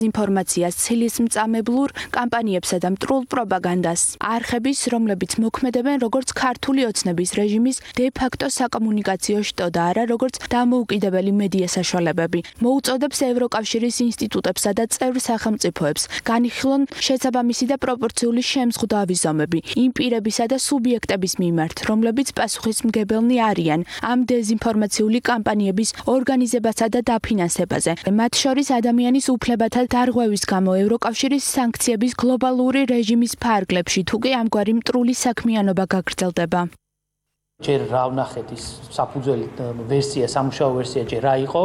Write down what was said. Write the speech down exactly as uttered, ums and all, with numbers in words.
ინფორმაციას ცილისმწამებლურ კამპანიებსა და მტრულ პროპაგანდას. არხების, რომლებიც მოქმედებენ როგორც ქართული ოცნების რეჟიმის დე-ფაქტო საკომუნიკაციო შტო და არა როგორც დამოუკიდებელი მედია საშუალებები. მოუწოდებს ევროკავშირის ინსტიტუტებსა და წევრ სახელმწიფოებს განიხილონ შესაბამისი და პროპორციული შემზღუდავი ზომები იმ პირებისა და სუბიექტების მიმართ, რომლებიც პასუხისმგებელნი არიან ამ დეზინფორმაციული კამპანიების ორგანიზებასა და დაფინანსებაზე. მათ შორის ადამიანის უფლებათა დარღვევის გამო ევროკავშირის სანქციების გლობალური რეჟიმის ფარგლებში, თუ კი ამგვარი მტრული საქმიანობა გაგრძელდება. ჯერ რა ვნახეთ ის საფუძველი ვერსია, სამუშაო ვერსია ჯერ რა იყო